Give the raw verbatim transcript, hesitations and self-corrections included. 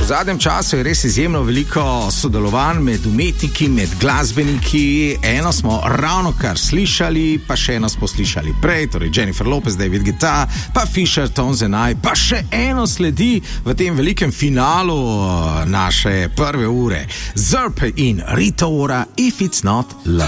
V zadnjem času je res izjemno veliko sodelovanj med umetniki, med glasbeniki. Eno smo ravno kar slišali, pa še eno smo slišali prej, torej Jennifer Lopez, David Guetta, pa Fisher, Tones and I, pa še eno sledi v tem velikem finalu naše prve ure. Zerp in Rita Ora, If It's Not Love.